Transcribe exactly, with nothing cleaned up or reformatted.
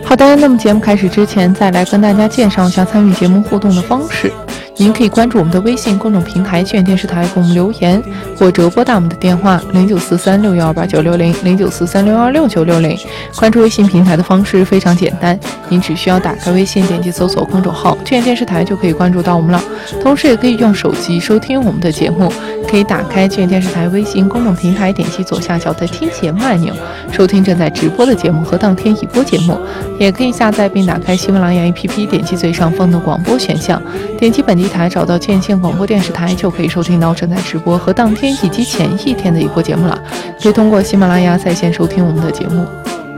好的，那么节目开始之前，再来跟大家介绍一下参与节目互动的方式。您可以关注我们的微信公众平台建电视台，给我们留言，或者拨打我们的电话零九四三六幺二八九六零零九四三六二六九六零。关注微信平台的方式非常简单，您只需要打开微信，点击搜索公众号建电视台就可以关注到我们了。同时也可以用手机收听我们的节目，可以打开建电视台微信公众平台，点击左下角的听节目按钮，收听正在直播的节目和当天已播节目。也可以下载并打开喜马拉雅 A P P， 点击最上方的广播选项，点击本地台，找到建县广播电视台，就可以收听到正在直播和当天以及前一天的一播节目了。可以通过喜马拉雅在线收听我们的节目。